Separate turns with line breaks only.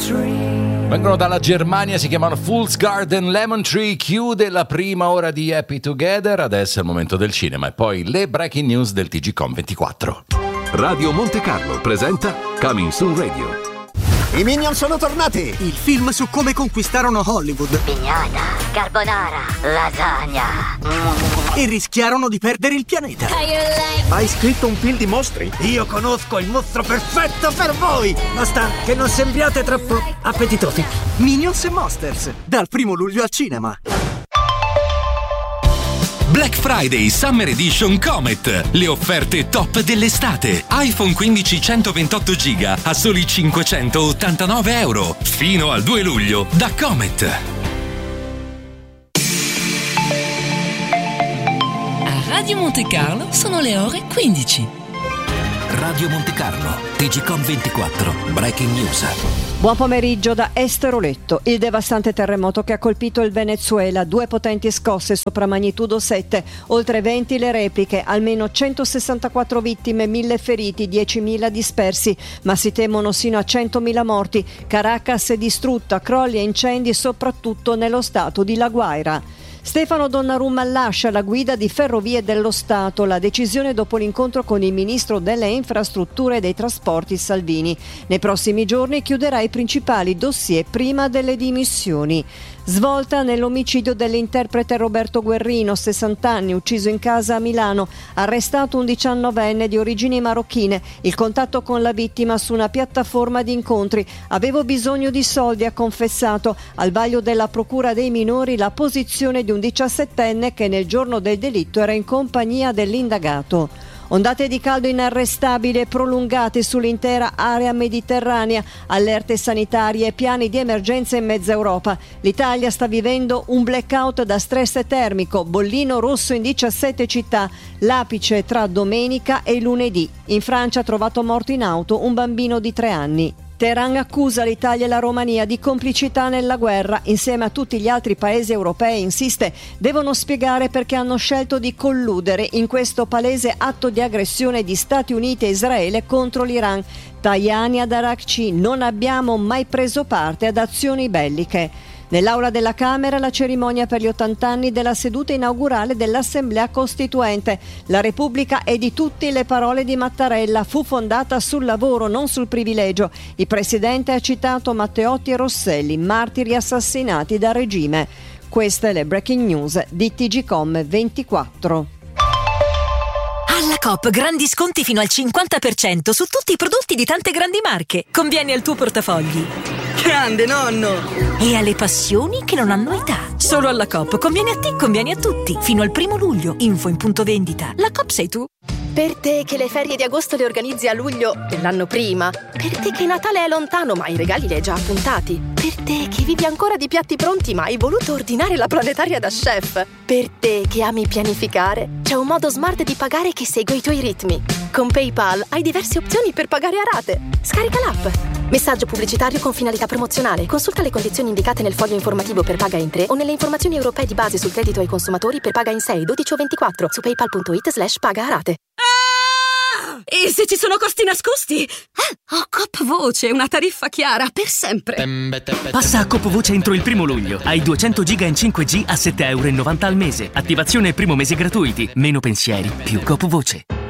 Vengono dalla Germania, si chiamano Fool's Garden Lemon Tree. Chiude la prima ora di Happy Together. Adesso è il momento del cinema e poi le breaking news del TGcom 24.
Radio Monte Carlo presenta Coming Soon Radio.
I Minions sono tornati!
Il film su come conquistarono Hollywood.
Pignata, carbonara, lasagna.
E rischiarono di perdere il pianeta.
Hai scritto un film di mostri?
Io conosco il mostro perfetto per voi! Basta che non sembriate troppo appetitosi. Minions e Monsters, dal 1 luglio al cinema.
Black Friday Summer Edition Comet. Le offerte top dell'estate. iPhone 15 128 GB a soli €589. Fino al 2 luglio da Comet.
A Radio Monte Carlo sono le ore 15.
Radio Monte Carlo, TGcom 24, Breaking News.
Buon pomeriggio da Esteroletto. Il devastante terremoto che ha colpito il Venezuela, 2 potenti scosse sopra magnitudo 7, oltre 20 le repliche, almeno 164 vittime, 1000 feriti, 10.000 dispersi, ma si temono sino a 100.000 morti. Caracas è distrutta, crolli e incendi soprattutto nello stato di La Guaira. Stefano Donnarumma lascia la guida di Ferrovie dello Stato, la decisione dopo l'incontro con il ministro delle infrastrutture e dei trasporti Salvini. Nei prossimi giorni chiuderà i principali dossier prima delle dimissioni. Svolta nell'omicidio dell'interprete Roberto Guerrino, 60 anni, ucciso in casa a Milano, arrestato un 19enne di origini marocchine. Il contatto con la vittima su una piattaforma di incontri. Avevo bisogno di soldi, ha confessato. Al vaglio della procura dei minori la posizione di un 17enne che nel giorno del delitto era in compagnia dell'indagato. Ondate di caldo inarrestabili e prolungate sull'intera area mediterranea, allerte sanitarie e piani di emergenza in mezza Europa. L'Italia sta vivendo un blackout da stress termico, bollino rosso in 17 città, l'apice tra domenica e lunedì. In Francia ha trovato morto in auto un bambino di 3 anni. Teheran accusa l'Italia e la Romania di complicità nella guerra. Insieme a tutti gli altri paesi europei, insiste, devono spiegare perché hanno scelto di colludere in questo palese atto di aggressione di Stati Uniti e Israele contro l'Iran. Tajani ad Arakci: non abbiamo mai preso parte ad azioni belliche. Nell'aula della Camera la cerimonia per gli 80 anni della seduta inaugurale dell'Assemblea Costituente. La Repubblica è di tutti, le parole di Mattarella. Fu fondata sul lavoro, non sul privilegio. Il Presidente ha citato Matteotti e Rosselli, martiri assassinati dal regime. Queste le breaking news di TGcom 24.
Alla Coop grandi sconti fino al 50% su tutti i prodotti di tante grandi marche. Conviene al tuo portafogli.
Grande nonno!
E alle passioni che non hanno età. Solo alla Coop. Conviene a te, conviene a tutti. Fino al 1 luglio. Info in punto vendita. La Coop sei tu.
Per te che le ferie di agosto le organizzi a luglio dell'anno prima. Per te che Natale è lontano ma i regali li hai già appuntati. Per te che vivi ancora di piatti pronti ma hai voluto ordinare la planetaria da chef. Per te che ami pianificare, c'è un modo smart di pagare che segue i tuoi ritmi. Con PayPal hai diverse opzioni per pagare a rate. Scarica l'app. Messaggio pubblicitario con finalità promozionale. Consulta le condizioni indicate nel foglio informativo per paga in 3 o nelle informazioni europee di base sul credito ai consumatori per paga in 6, 12 o 24 su paypal.it/paga a rate.
E se ci sono costi nascosti? Ho Coop Voce, una tariffa chiara per sempre.
Passa a Coop Voce entro il 1 luglio. Hai 200 giga in 5G a €7,90 al mese. Attivazione e primo mese gratuiti. Meno pensieri, più Coop Voce.